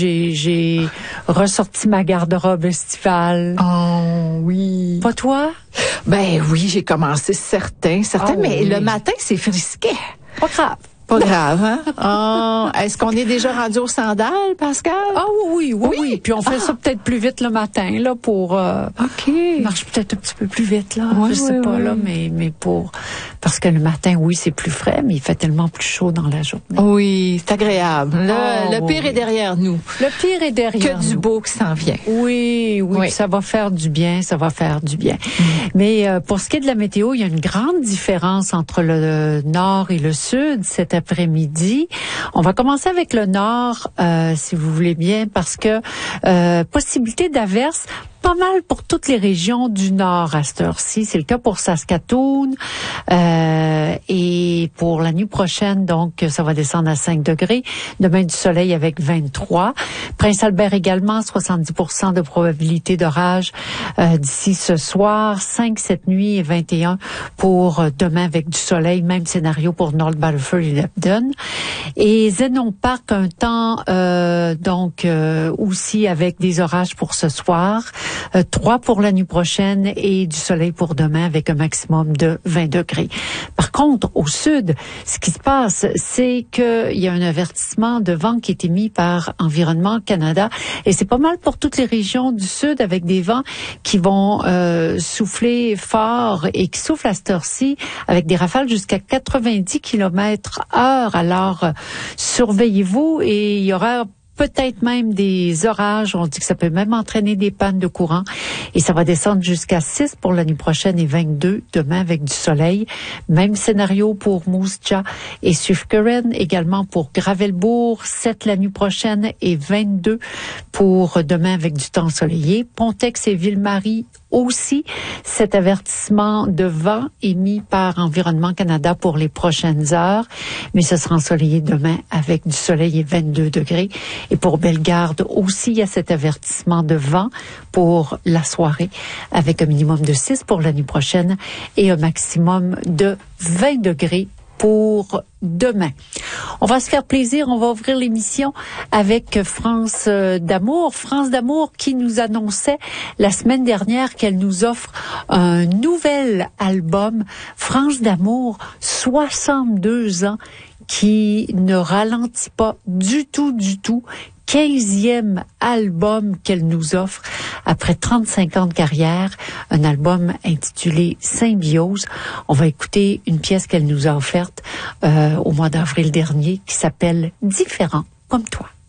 j'ai ressorti ma garde-robe estivale. Oh, oui. Pas toi? Ben oui, j'ai commencé certains, mais oui. le matin, c'est frisquet. Pas grave. Pas grave, hein? Oh, est-ce qu'on est déjà rendu aux sandales, Pascal? Ah oui. Puis on fait ça peut-être plus vite le matin, là, pour... OK. marche peut-être un petit peu plus vite, là. Ouais, je sais pas, là, mais pour... Parce que le matin, oui, c'est plus frais, mais il fait tellement plus chaud dans la journée. Oui, c'est agréable. Le pire est derrière nous. Le pire est derrière Que du beau qui s'en vient. Oui. Ça va faire du bien, Mais pour ce qui est de la météo, il y a une grande différence entre le nord et le sud cet après-midi. On va commencer avec le nord, si vous voulez bien, parce que possibilité d'averses pas mal pour toutes les régions du nord à cette heure-ci. C'est le cas pour Saskatoon. Et pour la nuit prochaine, donc, ça va descendre à 5 degrés. Demain, du soleil avec 23. Prince-Albert également, 70% de probabilité d'orage d'ici ce soir. 5 cette nuit et 21 pour demain avec du soleil. Même scénario pour North Battleford et Lupton. Et Zenon Park, un temps aussi avec des orages pour ce soir. 3 pour la nuit prochaine et du soleil pour demain avec un maximum de 20 degrés. Par contre, au sud, ce qui se passe, c'est qu'il y a un avertissement de vent qui est émis par Environnement Canada et c'est pas mal pour toutes les régions du sud avec des vents qui vont souffler fort et qui soufflent à cette heure-ci avec des rafales jusqu'à 90 km/h. Alors, surveillez-vous et il y aura peut-être même des orages. On dit que ça peut même entraîner des pannes de courant. Et ça va descendre jusqu'à 6 pour la nuit prochaine et 22 demain avec du soleil. Même scénario pour Moose Jaw et Swift-Current. Également pour Gravelbourg, 7 la nuit prochaine et 22 pour demain avec du temps ensoleillé. Pontex et Ville-Marie aussi. Cet avertissement de vent émis par Environnement Canada pour les prochaines heures. Mais ce sera ensoleillé demain avec du soleil et 22 degrés. Et pour Bellegarde aussi, il y a cet avertissement de vent pour la soirée avec un minimum de 6 pour la nuit prochaine et un maximum de 20 degrés pour demain. On va se faire plaisir, on va ouvrir l'émission avec France d'Amour. France d'Amour qui nous annonçait la semaine dernière qu'elle nous offre un nouvel album. France d'Amour, 62 ans, qui ne ralentit pas du tout. 15e album qu'elle nous offre après 35 ans de carrière, un album intitulé Symbiose. On va écouter une pièce qu'elle nous a offerte au mois d'avril dernier qui s'appelle Différent comme toi.